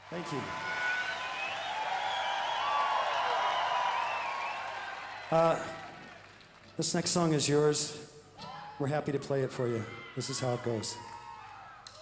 Thank you. This next song is yours. We're happy to play it for you. This is how it goes.